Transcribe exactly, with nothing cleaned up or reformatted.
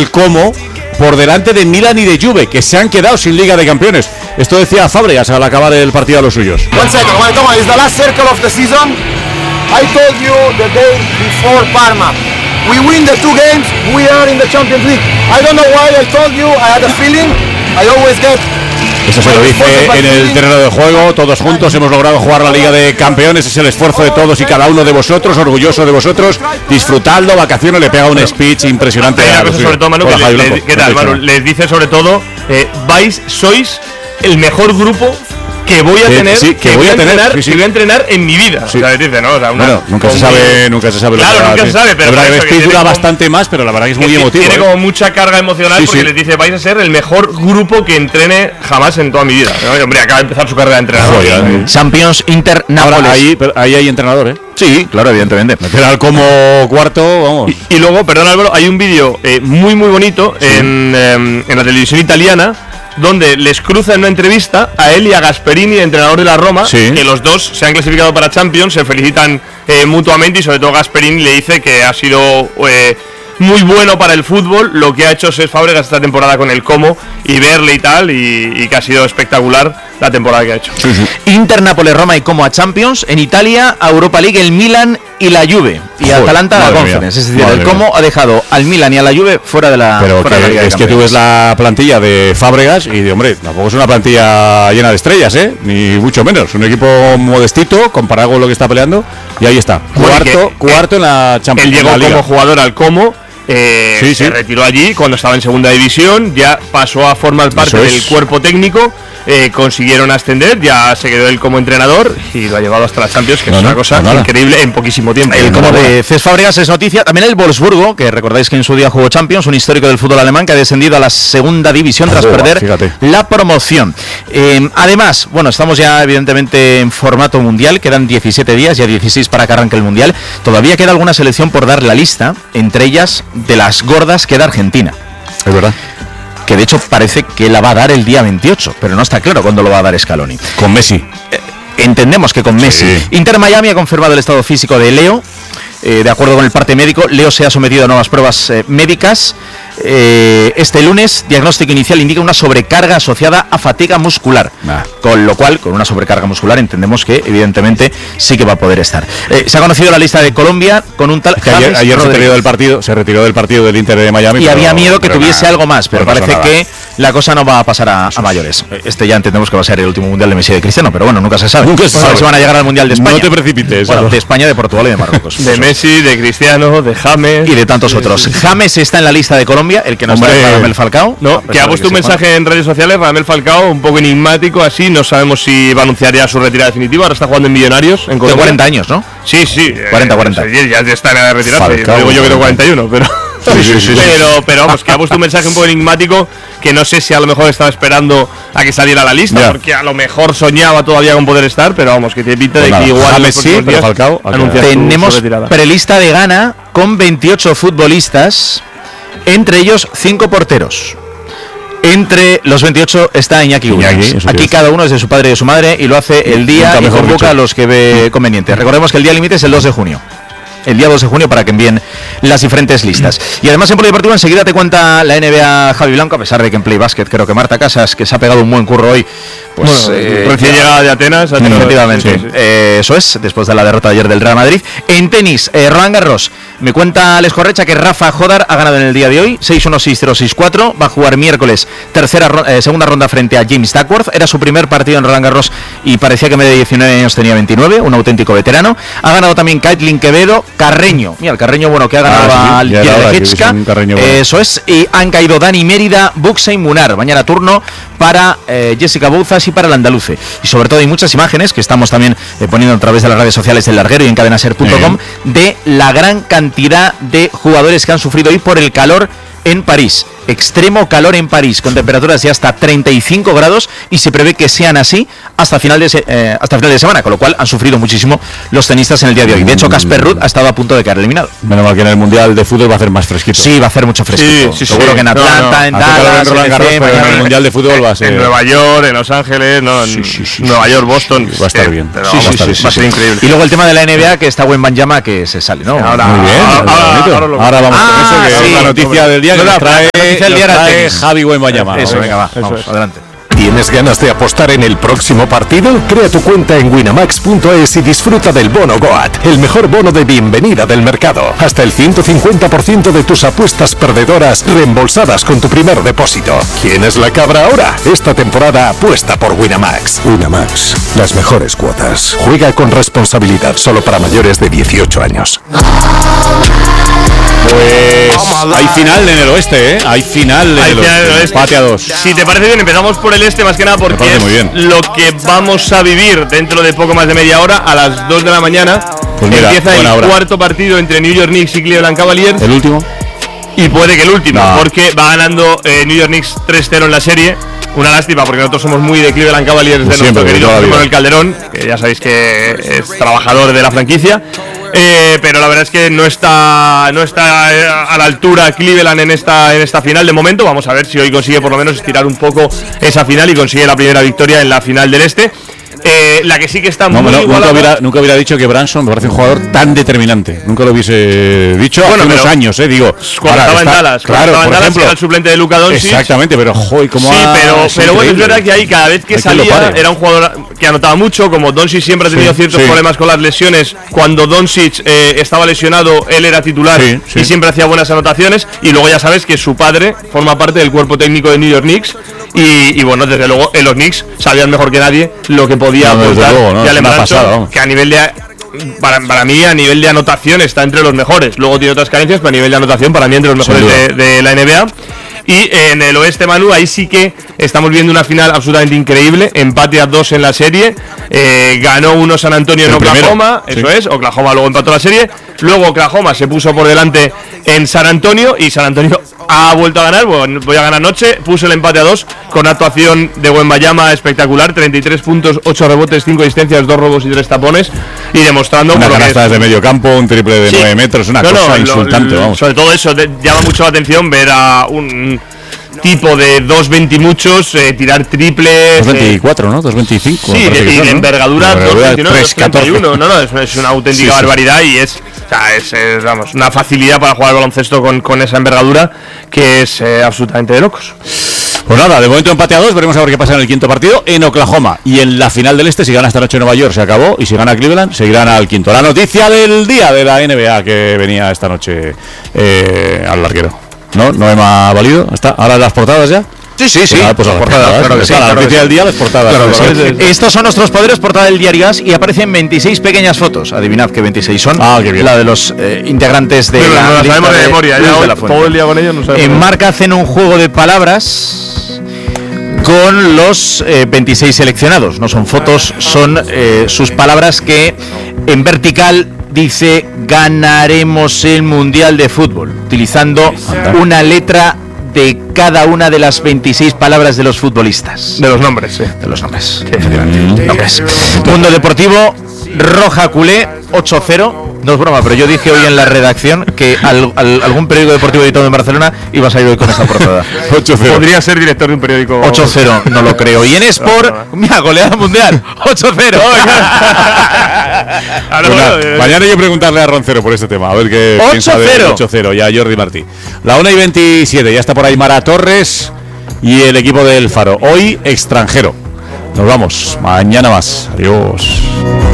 el Como por delante de Milan y de Juve, que se han quedado sin Liga de Campeones. Esto decía Fábregas al acabar el partido a los suyos. One second, one, come on, it's the last circle of the season. I told you the day before Parma. We win the two games, we are in the Champions League. I don't know why I told you, I had a feeling, I always get... Eso se lo dice en el terreno de juego, todos juntos hemos logrado jugar la Liga de Campeones, es el esfuerzo de todos y cada uno de vosotros, orgulloso de vosotros, disfrutando, vacaciones, le pega un speech impresionante. Hay una cosa sobre todo, Manu, que le, le, ¿qué tal, Manu? Les dice sobre todo, eh, vais, sois el mejor grupo que voy a sí, tener, sí, que, que voy a tener, entrenar, sí, sí. que voy a entrenar en mi vida. Sí. O sea, dice, ¿no? O sea, una, bueno, nunca se sabe, nunca se sabe. Claro, lo que nunca se sabe, pero la verdad que dura como, bastante más, pero la verdad que es muy que emotivo. Tiene ¿eh? como mucha carga emocional sí, porque sí. les dice, vais a ser el mejor grupo que entrene jamás en toda mi vida. ¿No? Hombre, acaba de empezar su carrera de entrenador. Oh, ya, Champions Inter Nápoles. Ahora ahí, ahí hay entrenador, ¿eh? Sí, claro, evidentemente. Meter al Como cuarto, vamos. Y, y luego, perdón Álvaro, hay un vídeo eh, muy muy bonito sí. en, eh, en la televisión italiana, donde les cruza en una entrevista a él y a Gasperini, entrenador de la Roma, sí. que los dos se han clasificado para Champions, se felicitan eh, mutuamente y sobre todo Gasperini le dice que ha sido eh, muy bueno para el fútbol lo que ha hecho Cesc Fábregas esta temporada con el Como y verle y tal, y, y que ha sido espectacular la temporada que ha hecho. Sí, sí. Inter, Nápoles, Roma y Como a Champions. En Italia, a Europa League, el Milan y la Juve. Y Joder, Atalanta a la Conference. Es decir, el Como mía. ha dejado al Milan y a la Juve fuera de la Pero fuera que, de la Liga es de que tú ves la plantilla de Fábregas y, de, hombre, tampoco es una plantilla llena de estrellas, ¿eh? Ni mucho menos. Un equipo modestito comparado con lo que está peleando. Y ahí está. Cuarto, que, cuarto en la Champions League. Él llegó como jugador al Como. Eh, sí, se sí. retiró allí cuando estaba en segunda división, ya pasó a formar parte Eso del es. cuerpo técnico, eh, consiguieron ascender, ya se quedó él como entrenador y lo ha llevado hasta la Champions, que no, es una no, cosa no, increíble en poquísimo tiempo. El Como de Cesc Fábregas es noticia, también el Wolfsburgo, que recordáis que en su día jugó Champions, un histórico del fútbol alemán que ha descendido a la segunda división tras oh, perder fíjate. la promoción. Eh, además, bueno, estamos ya evidentemente en formato mundial, quedan diecisiete días, ya dieciséis para que arranque el mundial, todavía queda alguna selección por dar la lista, entre ellas de las gordas queda Argentina. Es verdad. Que de hecho parece que la va a dar el día veintiocho, pero no está claro cuándo lo va a dar Scaloni. Con Messi. Eh, entendemos que con Messi. Sí. Inter Miami ha confirmado el estado físico de Leo. Eh, de acuerdo con el parte médico, Leo se ha sometido a nuevas pruebas eh, médicas. Eh, este lunes, diagnóstico inicial indica una sobrecarga asociada a fatiga muscular, nah. con lo cual, con una sobrecarga muscular, entendemos que evidentemente sí que va a poder estar. Eh, se ha conocido la lista de Colombia con un tal. Que ayer ayer se retiró del partido, se retiró del partido del Inter de Miami. Y pero, había miedo que tuviese nada, algo más, pero no parece que la cosa no va a pasar a, a mayores. Este ya entendemos que va a ser el último mundial de Messi y de Cristiano, pero bueno, nunca se sabe. Nunca se sabe. Se van a llegar al mundial de España. No te precipites. Bueno, de España, de Portugal y de Marruecos. De Messi, de Cristiano, de James y de tantos sí, otros. Sí, sí. James está en la lista de Colombia, el que nos trae Radamel Falcao. No, que ha puesto un mensaje Juan. en redes sociales, Radamel Falcao, un poco enigmático, así, no sabemos si va a anunciar ya su retirada definitiva. Ahora está jugando en Millonarios, en Colombia. De cuarenta años, ¿no? Sí, sí. cuarenta, cuarenta. Eh, ya, ya está en edad de retirarse. Digo yo que tengo cuarenta y uno, pero. Sí, sí, sí, pero, pero vamos, que ha puesto un mensaje un poco enigmático que no sé si a lo mejor estaba esperando a que saliera la lista, yeah. porque a lo mejor soñaba todavía con poder estar, pero vamos, que tiene pinta pues de nada. que igual James sí, pero Falcao tenemos su, su prelista de Ghana con veintiocho futbolistas, entre ellos cinco porteros. Entre los veintiocho está Iñaki Williams. Aquí cada uno es de su padre y de su madre y lo hace el día y convoca a los que ve conveniente. Recordemos que el día límite es el dos de junio. El día dos de junio para que envíen las diferentes listas. Y además en Polideportivo enseguida te cuenta la N B A Javi Blanco, a pesar de que en Play Basket creo que Marta Casas, que se ha pegado un buen curro hoy, pues bueno, eh, recién llegada de Atenas, Atenas efectivamente, sí, sí. Eh, eso es, después de la derrota de ayer del Real Madrid. En tenis, eh, Roland Garros, me cuenta Alex Correcha que Rafa Jodar ha ganado en el día de hoy, seis uno, seis cero, seis cuatro, va a jugar miércoles, tercera eh, segunda ronda frente a James Duckworth, era su primer partido en Roland Garros y parecía que en vez de diecinueve años tenía veintinueve, un auténtico veterano. Ha ganado también Caitlin Quevedo, Carreño, mira el Carreño bueno que ha ganado ah, al Yerlechitska, bueno. Eso es, y han caído Dani Mérida, Buxa y Munar, mañana turno para eh, Jessica Bouzas y para el andaluce. Y sobre todo hay muchas imágenes que estamos también eh, poniendo a través de las redes sociales del Larguero y en cadenaser punto com eh. de la gran cantidad de jugadores que han sufrido hoy por el calor en París. Extremo calor en París, con temperaturas de hasta treinta y cinco grados y se prevé que sean así hasta final de se, eh, hasta final de semana, con lo cual han sufrido muchísimo los tenistas en el día de hoy. De hecho, Casper Ruud ha estado a punto de quedar eliminado. Menos mal que en el Mundial de Fútbol va a hacer más fresquito. Sí, va a hacer mucho fresquito. Sí, sí, seguro sí. que en Atlanta, no, no. en Dallas, en, Garros, en, pero en el Mundial de Fútbol va a ser... En Nueva York, en Los Ángeles, no, en sí, sí, sí, Nueva York, Boston. Sí, va a estar bien. Pero sí, va, sí, a estar, sí, sí, va a ser sí. increíble. Y luego el tema de la N B A, que está Wembanyama que se sale, ¿no? Ahora, muy bien. Ahora, ahora, ahora, ahora vamos ah, con eso, que sí. es la noticia del día. noticia que nos trae, nos trae Javi Wembanyama. Eso, venga, va, vamos, es. adelante. ¿Tienes ganas de apostar en el próximo partido? Crea tu cuenta en winamax punto es y disfruta del bono Goat, el mejor bono de bienvenida del mercado. Hasta el ciento cincuenta por ciento de tus apuestas perdedoras reembolsadas con tu primer depósito. ¿Quién es la cabra ahora? Esta temporada apuesta por Winamax. Winamax, las mejores cuotas. Juega con responsabilidad, solo para mayores de dieciocho años. Pues hay final en el oeste, ¿eh? Hay final en el oeste. Empate a dos. Si te parece bien, empezamos por el este más que nada porque es muy bien. Lo que vamos a vivir dentro de poco más de media hora a las dos de la mañana. Pues mira, empieza el hora. cuarto partido entre New York Knicks y Cleveland Cavaliers. ¿El último? Y puede que el último, no. porque va ganando eh, New York Knicks tres cero en la serie. Una lástima porque nosotros somos muy de Cleveland Cavaliers, de Siempre, nuestro querido Manuel Calderón, que ya sabéis que es trabajador de la franquicia. Eh, pero la verdad es que no está no está a la altura Cleveland en esta en esta final de momento. Vamos a ver si hoy consigue por lo menos estirar un poco esa final y consigue la primera victoria en la final del este. Eh, la que sí que está no, muy no, nunca, hubiera, nunca hubiera dicho que Branson me parece un jugador tan determinante. Nunca lo hubiese dicho bueno, hace unos años, eh, digo. Cuando estaba en Dallas, claro, estaba en Dallas, ejemplo, era el suplente de Luka Doncic. Exactamente, pero joder, como sí, pero, pero bueno, es verdad que ahí cada vez que Hay salía que era un jugador que anotaba mucho, como Doncic siempre ha tenido sí, ciertos sí. problemas con las lesiones. Cuando Doncic eh, estaba lesionado, él era titular sí, sí. y siempre hacía buenas anotaciones. Y luego ya sabes que su padre forma parte del cuerpo técnico de New York Knicks. Y, y bueno, desde luego en los Knicks sabían mejor que nadie lo que podía no, aportar luego, ¿no? Jalen Brunson, que a nivel de para, para mí a nivel de anotación está entre los mejores. Luego tiene otras carencias, pero a nivel de anotación para mí entre los mejores de, de la N B A. Y en el oeste, Manu, ahí sí que estamos viendo una final absolutamente increíble. Empate a dos en la serie. Eh, ganó uno San Antonio en Oklahoma. Primero, eso sí. es. Oklahoma luego empató la serie. Luego Oklahoma se puso por delante en San Antonio. Y San Antonio ha vuelto a ganar. Bueno, voy a ganar anoche. Puso el empate a dos con actuación de Wembanyama espectacular. treinta y tres puntos, ocho rebotes, cinco asistencias, dos robos y tres tapones. Y demostrando. Una canasta desde medio campo, un triple de sí. nueve metros. Una no, cosa no, insultante. Lo, vamos. Sobre todo eso de, llama mucho la atención ver a un tipo de dos veinte y muchos eh, tirar triples dos veinticuatro, ¿no? dos veinticinco. Sí, de, y de envergadura dos veintiuno, dos treinta y uno. No, no, es, es una auténtica sí, sí. barbaridad y es, o sea, es, es vamos, una facilidad para jugar al baloncesto con, con esa envergadura que es eh, absolutamente de locos. Pues nada, de momento empate a dos, veremos a ver qué pasa en el quinto partido en Oklahoma. Y en la final del este, si gana esta noche Nueva York, se acabó. Y si gana Cleveland, seguirán al quinto. La noticia del día de la N B A que venía esta noche eh, al larguero. ¿No? ¿No me ha valido? ¿Está? ¿Ahora las portadas ya? Sí, sí, sí. Pues, pues las portadas, portadas, claro que sí. La claro noticia que del día, las portadas. Claro que sí. Estos son nuestros poderes, portada del Diario As, y aparecen veintiséis pequeñas fotos. Adivinad qué veintiséis son. Ah, qué bien. La de los eh, integrantes de Pero la no la sabemos de, de memoria. Ya hoy, todo el día con ellos no sabemos. En Marca hacen un juego de palabras con los eh, veintiséis seleccionados. No son fotos, son eh, sus palabras que en vertical dice ganaremos el Mundial de Fútbol, utilizando una letra de cada una de las veintiséis palabras de los futbolistas. De los nombres, sí. De los nombres, sí, efectivamente. Nombres. Mundo Deportivo, Roja Culé, ocho cero. No es broma, pero yo dije hoy en la redacción que al, al, algún periódico deportivo editado en Barcelona iba a salir hoy con esta portada. ocho cero. Podría ser director de un periódico. ocho cero, no lo creo. Y en Sport, mira, goleada mundial, ocho cero. Bueno, mañana hay que preguntarle a Roncero por este tema, a ver qué piensa de ocho cero y a Jordi Martí. La una y veintisiete, ya está por ahí Mara Torres y el equipo del Faro. Hoy extranjero. Nos vamos, mañana más. Adiós.